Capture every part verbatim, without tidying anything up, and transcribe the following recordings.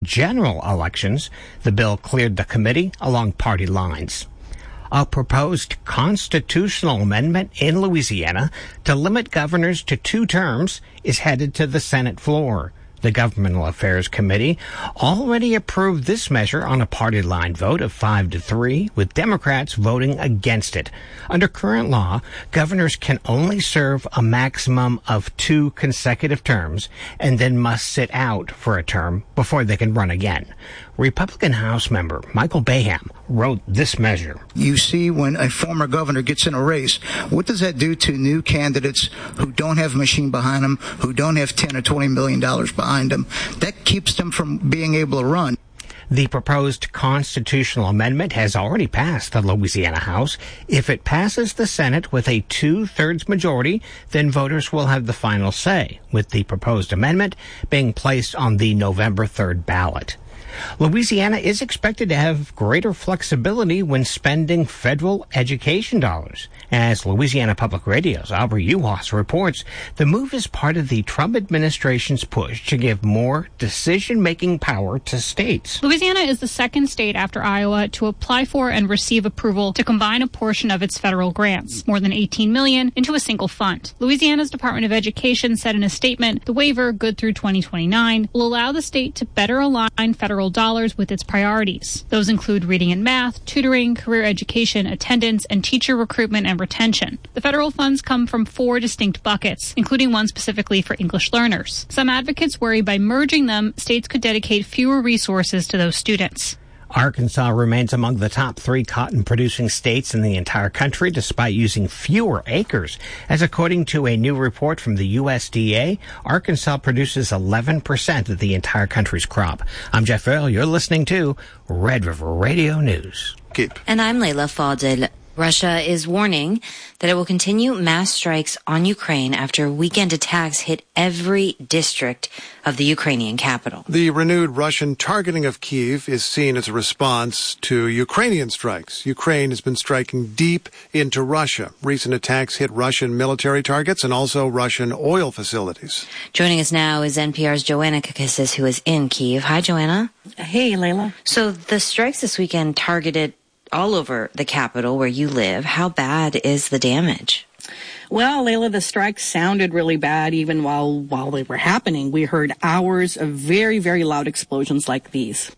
general elections. The bill cleared the committee along party lines. A proposed constitutional amendment in Louisiana to limit governors to two terms is headed to the Senate floor. The Governmental Affairs Committee already approved this measure on a party line vote of five to three, with Democrats voting against it. Under current law, governors can only serve a maximum of two consecutive terms and then must sit out for a term before they can run again. Republican House member Michael Baham wrote this measure. You see, when a former governor gets in a race, what does that do to new candidates who don't have a machine behind them, who don't have ten or twenty million dollars behind them? That keeps them from being able to run. The proposed constitutional amendment has already passed the Louisiana House. If it passes the Senate with a two-thirds majority, then voters will have the final say, with the proposed amendment being placed on the November third ballot. Louisiana is expected to have greater flexibility when spending federal education dollars. As Louisiana Public Radio's Aubrey Uhas reports, the move is part of the Trump administration's push to give more decision-making power to states. Louisiana is the second state after Iowa to apply for and receive approval to combine a portion of its federal grants, more than eighteen million dollars, into a single fund. Louisiana's Department of Education said in a statement, the waiver, good through twenty twenty-nine, will allow the state to better align federal dollars with its priorities. Those include reading and math, tutoring, career education, attendance, and teacher recruitment and retention. The federal funds come from four distinct buckets, including one specifically for English learners. Some advocates worry by merging them, states could dedicate fewer resources to those students. Arkansas remains among the top three cotton-producing states in the entire country, despite using fewer acres. As according to a new report from the U S D A, Arkansas produces eleven percent of the entire country's crop. I'm Jeff Earl. You're listening to Red River Radio News. Keep. And I'm Layla Fadel. Russia is warning that it will continue mass strikes on Ukraine after weekend attacks hit every district of the Ukrainian capital. The renewed Russian targeting of Kyiv is seen as a response to Ukrainian strikes. Ukraine has been striking deep into Russia. Recent attacks hit Russian military targets and also Russian oil facilities. Joining us now is N P R's Joanna Kakissis, who is in Kyiv. Hi, Joanna. Hey, Layla. So the strikes this weekend targeted all over the capital where you live. How bad is the damage? Well, Layla, the strikes sounded really bad even while while they were happening. We heard hours of very, very loud explosions like these.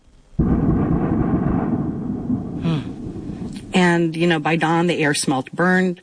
And, you know, by dawn, the air smelled burned,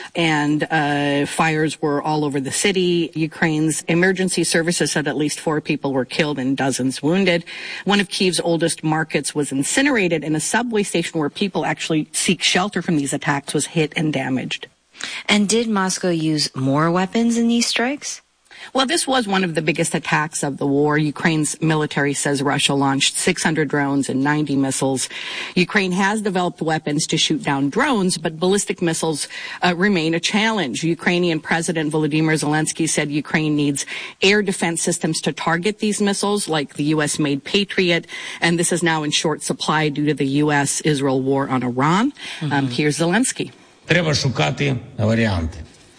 and uh fires were all over the city. Ukraine's emergency services said at least four people were killed and dozens wounded. One of Kyiv's oldest markets was incinerated, and a subway station where people actually seek shelter from these attacks was hit and damaged. And did Moscow use more weapons in these strikes? Well, this was one of the biggest attacks of the war. Ukraine's military says Russia launched six hundred drones and ninety missiles. Ukraine has developed weapons to shoot down drones, but ballistic missiles uh, remain a challenge. Ukrainian President Volodymyr Zelensky said Ukraine needs air defense systems to target these missiles, like the U S-made Patriot, and this is now in short supply due to the U S Israel war on Iran. Mm-hmm. Um, here's Zelensky. Треба шукати варіанти.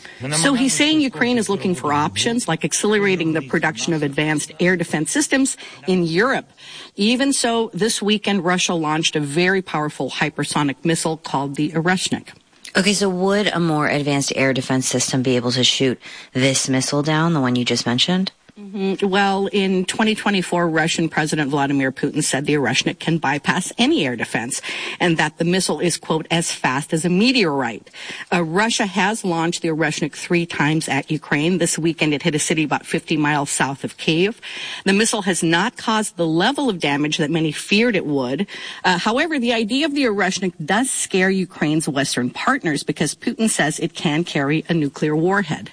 So he's saying Ukraine is looking for options like accelerating the production of advanced air defense systems in Europe. Even so, this weekend, Russia launched a very powerful hypersonic missile called the Oreshnik. Okay, so would a more advanced air defense system be able to shoot this missile down, the one you just mentioned? Mm-hmm. Well, in twenty twenty-four, Russian President Vladimir Putin said the Oreshnik can bypass any air defense and that the missile is, quote, as fast as a meteorite. Uh, Russia has launched the Oreshnik three times at Ukraine. This weekend, it hit a city about fifty miles south of Kyiv. The missile has not caused the level of damage that many feared it would. Uh, however, the idea of the Oreshnik does scare Ukraine's Western partners because Putin says it can carry a nuclear warhead.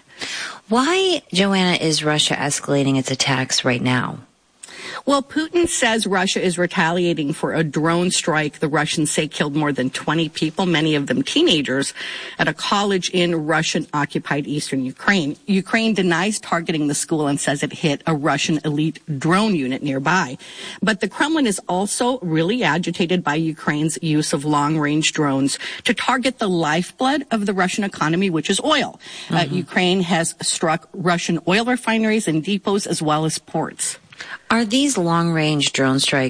Why, Joanna, is Russia escalating its attacks right now? Well, Putin says Russia is retaliating for a drone strike the Russians say killed more than twenty people, many of them teenagers, at a college in Russian-occupied eastern Ukraine. Ukraine denies targeting the school and says it hit a Russian elite drone unit nearby. But the Kremlin is also really agitated by Ukraine's use of long-range drones to target the lifeblood of the Russian economy, which is oil. Mm-hmm. Uh, Ukraine has struck Russian oil refineries and depots as well as ports. Are these long-range drone strikes